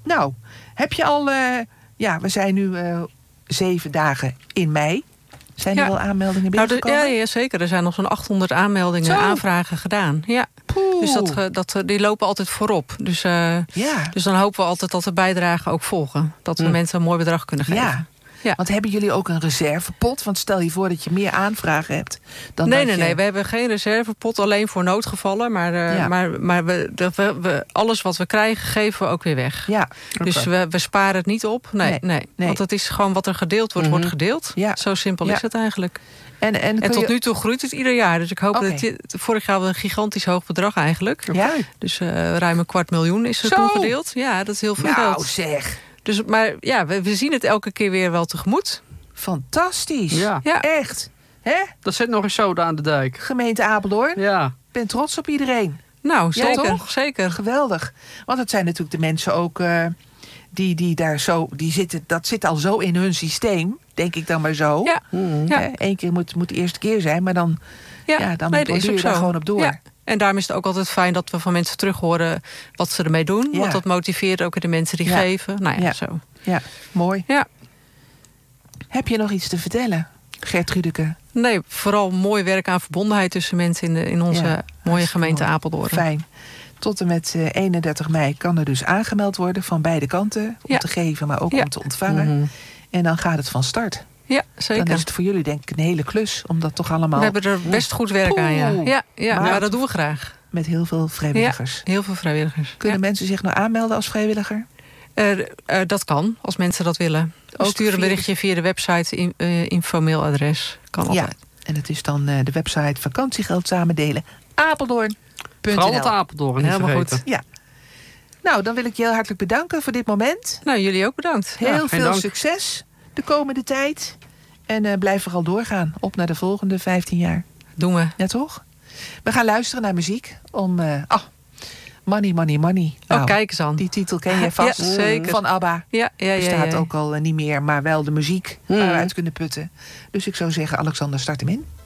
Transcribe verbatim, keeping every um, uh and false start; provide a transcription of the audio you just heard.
Nou, heb je al... Uh, ja, we zijn nu uh, zeven dagen in mei. Zijn er ja. wel aanmeldingen binnengekomen? Nou, de, ja, ja, zeker. Er zijn nog zo'n achthonderd aanmeldingen, Zo. aanvragen gedaan. Ja. Poeh. Dus dat, dat, die lopen altijd voorop. Dus, uh, ja. dus dan hopen we altijd dat de bijdragen ook volgen. Dat we hm. mensen een mooi bedrag kunnen geven. Ja. Ja. Want hebben jullie ook een reservepot? Want stel je voor dat je meer aanvragen hebt. Dan nee, dat nee, je... nee. We hebben geen reservepot, alleen voor noodgevallen. Maar, uh, ja. maar, maar we, we, we, alles wat we krijgen, geven we ook weer weg. Ja. Dus okay. we, we sparen het niet op. Nee, nee, nee. nee. Want het is gewoon wat er gedeeld wordt, mm-hmm. wordt gedeeld. Ja. Zo simpel ja. is het eigenlijk. En, en, en tot je... nu toe groeit het ieder jaar. Dus ik hoop okay. dat je... Vorig jaar hadden we een gigantisch hoog bedrag eigenlijk. Ja. Dus uh, ruim een kwart miljoen is er toen gedeeld. Ja, dat is heel veel nou, geld. Nou zeg. Dus, maar ja, we, we zien het elke keer weer wel tegemoet. Fantastisch. Ja. ja. Echt. Hè? Dat zit nog eens zoden aan de dijk. Gemeente Apeldoorn. Ja. Ik ben trots op iedereen. Nou, zeker. Ja, zeker. Geweldig. Want het zijn natuurlijk de mensen ook... Uh, die, die daar zo... Die zitten, dat zit al zo in hun systeem. Denk ik dan maar zo. Ja. Mm-hmm. ja. Eén keer moet, moet de eerste keer zijn. Maar dan, ja. Ja, dan nee, borduur je daar gewoon op door. Ja. En daarom is het ook altijd fijn dat we van mensen terug horen wat ze ermee doen. Ja. Want dat motiveert ook de mensen die ja. geven. Nou ja, ja. zo. Ja, mooi. Ja. Heb je nog iets te vertellen, Gertrudeke? Nee, vooral mooi werk aan verbondenheid tussen mensen in, de, in onze ja, mooie gemeente mooi. Apeldoorn. Fijn. Tot en met uh, eenendertig mei kan er dus aangemeld worden van beide kanten. Om ja. te geven, maar ook ja. om te ontvangen. Mm-hmm. En dan gaat het van start. Ja, zeker. Dan is het voor jullie denk ik een hele klus om dat toch allemaal... We hebben er best goed werk Poeh. aan, ja. Ja, ja maar, maar dat doen we graag. Met heel veel vrijwilligers. Ja, heel veel vrijwilligers. Kunnen ja. mensen zich nou aanmelden als vrijwilliger? Uh, uh, dat kan, als mensen dat willen. Ook stuur een berichtje via de website, in, uh, info-mailadres. Kan altijd. Ja, en het is dan uh, de website vakantiegeld samen delen. Apeldoorn. Vooral het Apeldoorn. Helemaal goed. Ja. Nou, dan wil ik je heel hartelijk bedanken voor dit moment. Nou, jullie ook bedankt. Heel ja, veel dank. succes de komende tijd. En uh, blijf vooral doorgaan. Op naar de volgende vijftien jaar. Doen we. Ja, toch? We gaan luisteren naar muziek. Om... Uh, oh, Money, Money, Money. Oh, nou, kijk eens aan. Die titel ken je vast. Ja, zeker. Van ABBA. Ja, ja, ja, bestaat ja, ja. ook al uh, niet meer, maar wel de muziek mm. waar we uit kunnen putten. Dus ik zou zeggen, Alexander, start hem in.